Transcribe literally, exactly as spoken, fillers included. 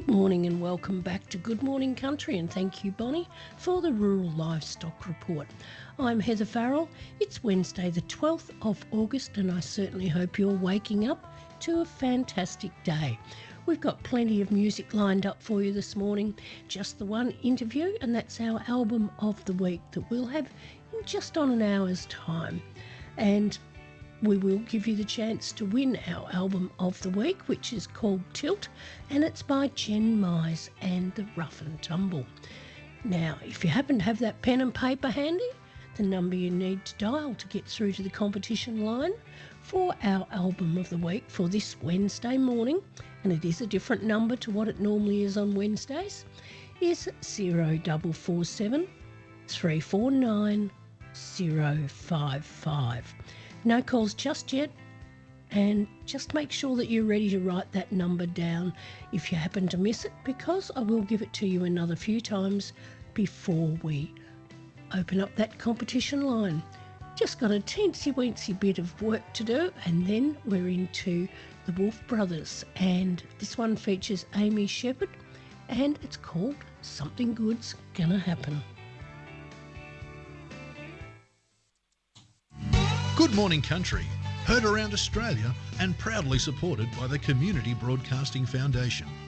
Good morning and welcome back to Good Morning Country, and thank you, Bonnie, for the Rural Livestock Report. I'm Heather Farrell. It's Wednesday the twelfth of August and I certainly hope you're waking up to a fantastic day. We've got plenty of music lined up for you this morning, just the one interview, and that's our album of the week that we'll have in just on an hour's time. And we will give you the chance to win our album of the week, which is called Tilt, and it's by Jen Mize and the Rough and Tumble. Now, if you happen to have that pen and paper handy, the number you need to dial to get through to the competition line for our album of the week for this Wednesday morning, and it is a different number to what it normally is on Wednesdays, is zero four four seven, three four nine, zero five five. No calls just yet, and just make sure that you're ready to write that number down if you happen to miss it, because I will give it to you another few times before we open up that competition line. Just got a teensy-weensy bit of work to do, and then we're into the Wolf Brothers, and this one features Amy Shepherd, and it's called Something Good's Gonna Happen. Good Morning Country, heard around Australia and proudly supported by the Community Broadcasting Foundation.